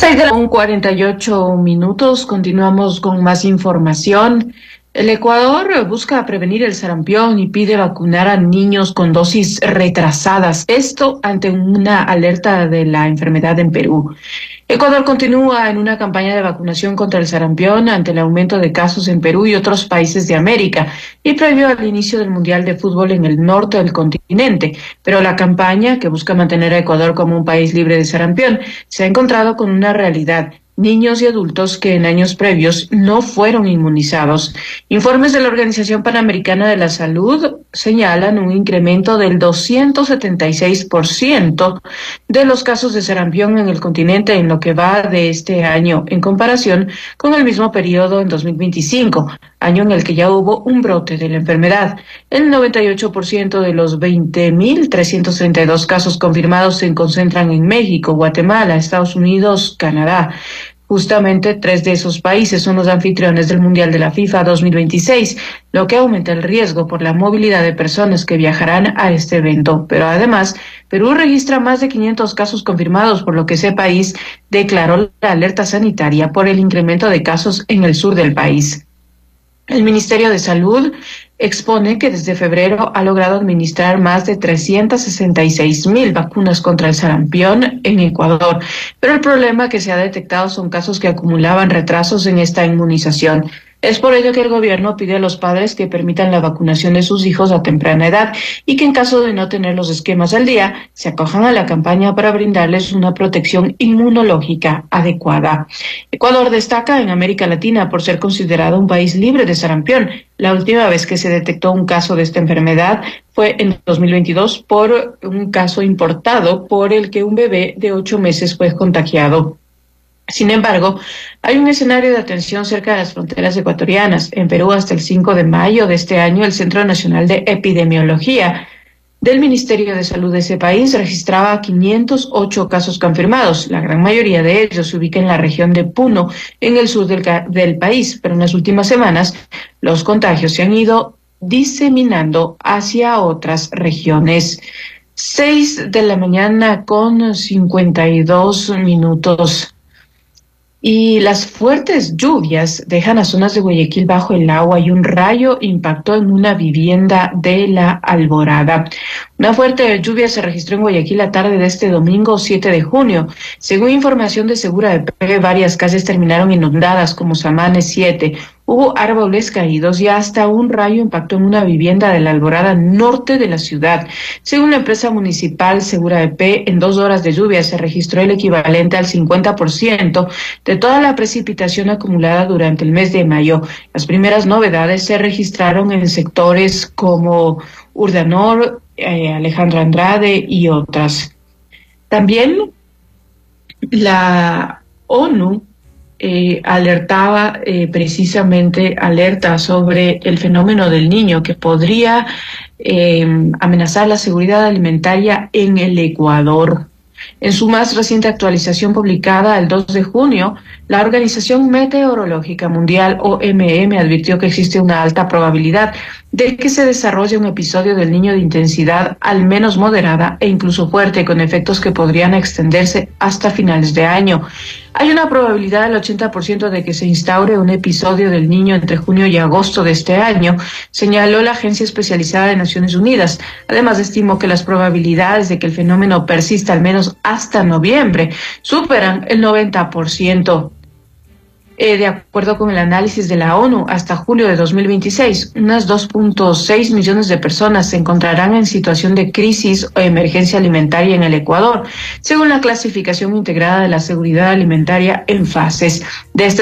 6:48. Continuamos con más información. El Ecuador busca prevenir el sarampión y pide vacunar a niños con dosis retrasadas. Esto ante una alerta de la enfermedad en Perú. Ecuador continúa en una campaña de vacunación contra el sarampión ante el aumento de casos en Perú y otros países de América y previo al inicio del Mundial de Fútbol en el norte del continente. Pero la campaña, que busca mantener a Ecuador como un país libre de sarampión, se ha encontrado con una realidad: niños y adultos que en años previos no fueron inmunizados. Informes de la Organización Panamericana de la Salud señalan un incremento del 276% de los casos de sarampión en el continente en lo que va de este año, en comparación con el mismo periodo en 2025, año en el que ya hubo un brote de la enfermedad. El 98% de los 20.332 casos confirmados se concentran en México, Guatemala, Estados Unidos, Canadá. Justamente 3 de esos países son los anfitriones del Mundial de la FIFA 2026, lo que aumenta el riesgo por la movilidad de personas que viajarán a este evento. Pero además, Perú registra más de 500 casos confirmados, por lo que ese país declaró la alerta sanitaria por el incremento de casos en el sur del país. El Ministerio de Salud expone que desde febrero ha logrado administrar más de 366,000 vacunas contra el sarampión en Ecuador, pero el problema que se ha detectado son casos que acumulaban retrasos en esta inmunización. Es por ello que el gobierno pide a los padres que permitan la vacunación de sus hijos a temprana edad y que en caso de no tener los esquemas al día, se acojan a la campaña para brindarles una protección inmunológica adecuada. Ecuador destaca en América Latina por ser considerado un país libre de sarampión. La última vez que se detectó un caso de esta enfermedad fue en 2022 por un caso importado por el que un bebé de 8 meses fue contagiado. Sin embargo, hay un escenario de atención cerca de las fronteras ecuatorianas. En Perú, hasta el 5 de mayo de este año, el Centro Nacional de Epidemiología del Ministerio de Salud de ese país registraba 508 casos confirmados. La gran mayoría de ellos se ubica en la región de Puno, en el sur del país, pero en las últimas semanas los contagios se han ido diseminando hacia otras regiones. 6:52. Y las fuertes lluvias dejan a zonas de Guayaquil bajo el agua y un rayo impactó en una vivienda de La Alborada. Una fuerte lluvia se registró en Guayaquil la tarde de este domingo 7 de junio. Según información de Segura EP, varias calles terminaron inundadas como Samane 7. Hubo árboles caídos y hasta un rayo impactó en una vivienda de La Alborada norte de la ciudad. Según la empresa municipal Segura EP, en 2 horas de lluvia se registró el equivalente al 50% de toda la precipitación acumulada durante el mes de mayo. Las primeras novedades se registraron en sectores como Urdanor, Alejandro Andrade y otras. También la ONU alerta sobre el fenómeno del Niño que podría amenazar la seguridad alimentaria en el Ecuador. En su más reciente actualización publicada el 2 de junio, la Organización Meteorológica Mundial, OMM, advirtió que existe una alta probabilidad de que se desarrolle un episodio del Niño de intensidad al menos moderada e incluso fuerte, con efectos que podrían extenderse hasta finales de año. Hay una probabilidad del 80% de que se instaure un episodio del Niño entre junio y agosto de este año, señaló la Agencia Especializada de Naciones Unidas. Además, estimó que las probabilidades de que el fenómeno persista al menos hasta noviembre superan el 90%. De acuerdo con el análisis de la ONU, hasta julio de 2026, unas 2.6 millones de personas se encontrarán en situación de crisis o emergencia alimentaria en el Ecuador, según la clasificación integrada de la seguridad alimentaria en fases. De este